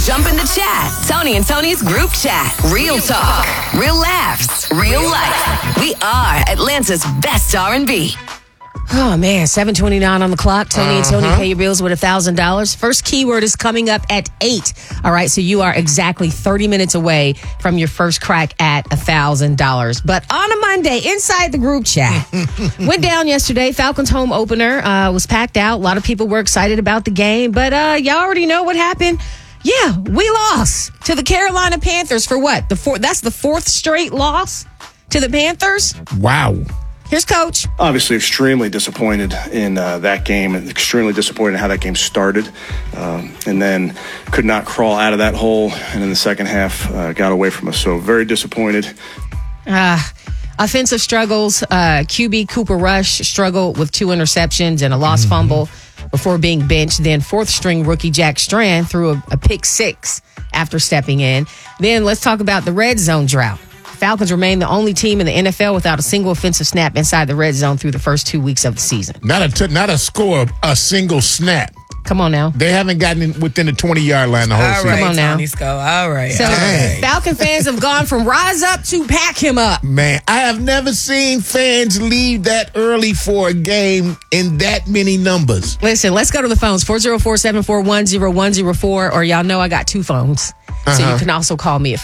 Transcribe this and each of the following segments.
Jump in the chat. Tony and Tony's group chat. Real talk, real laughs, real life. We are Atlanta's best R&B. Oh, man, 7:29 on the clock. Tony and Tony pay your bills with $1,000. First keyword is coming up at 8. All right, so you are exactly 30 minutes away from your first crack at $1,000. But on a Monday, inside the group chat, went down yesterday. Falcons home opener was packed out. A lot of people were excited about the game. But y'all already know what happened. Yeah, we lost to the Carolina Panthers for what? That's the fourth straight loss to the Panthers? Wow. Here's Coach. Obviously extremely disappointed in that game and extremely disappointed in how that game started. And then could not crawl out of that hole. And in the second half, got away from us. So very disappointed. Offensive struggles. QB Cooper Rush struggled with 2 interceptions and a lost fumble before being benched. Then fourth string rookie Jack Strand threw a pick 6 after stepping in. Then let's talk about the red zone drought. Falcons remain the only team in the NFL without a single offensive snap inside the red zone through the first 2 weeks of the season. Not a score, a single snap. Come on now. They haven't gotten within the 20-yard line the whole season. Come on now. Tony Sco. All right. So Falcon fans have gone from rise up to pack him up. Man, I have never seen fans leave that early for a game in that many numbers. Listen, let's go to the phones. 404-741-0104, or y'all know I got 2 phones. So you can also call me at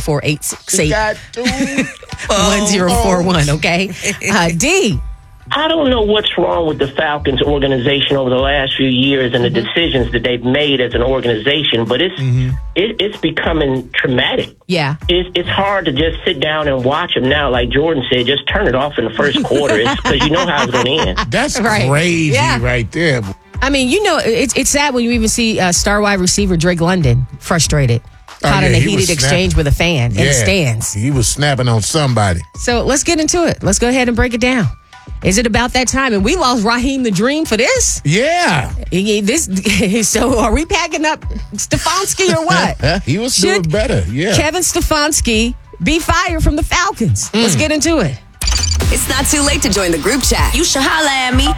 404-868-1041, okay? D. I don't know what's wrong with the Falcons organization over the last few years and the decisions that they've made as an organization, but it's becoming traumatic. Yeah. It's hard to just sit down and watch them now. Like Jordan said, just turn it off in the first quarter because you know how it's going to end. That's crazy right there. I mean, you know, it's sad when you even see star wide receiver Drake London frustrated. Caught in a heated exchange with a fan in the stands. He was snapping on somebody. So let's get into it. Let's go ahead and break it down. Is it about that time? And we lost Raheem the Dream for this? Yeah. So are we packing up Stefanski or what? He was doing better, yeah. Kevin Stefanski be fired from the Falcons. Let's get into it. It's not too late to join the group chat. You should holla at me.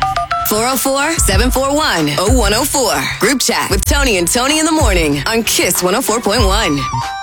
404-741-0104. Group chat with Tony and Tony in the morning on KISS 104.1.